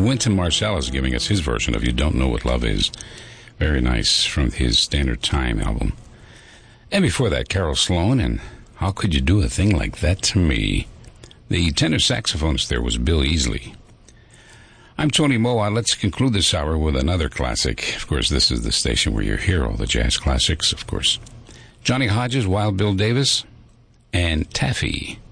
Wynton Marsalis giving us his version of You Don't Know What Love Is. Very nice, from his Standard Time album. And before that, Carol Sloan and How Could You Do a Thing Like That to Me? The tenor saxophonist there was Bill Easley. I'm Tony Moa. Let's conclude this hour with another classic. Of course, this is the station where you hear all the jazz classics, of course. Johnny Hodges, Wild Bill Davis, and Taffy.